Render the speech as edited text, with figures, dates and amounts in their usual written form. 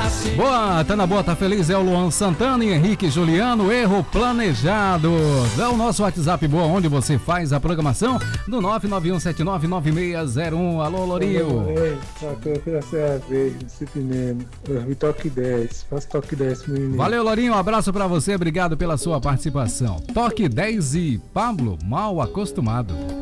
Boa, tá na boa, tá feliz, é o Luan Santana e Henrique Juliano, erro planejado. É o nosso WhatsApp boa, onde você faz a programação do 991799601. Alô, Lourinho. Pela vez, no cinema. Toque 10, faço toque 10, menino. Valeu, Lourinho, um abraço pra você, obrigado pela sua participação. Toque 10 e Pablo, mal acostumado.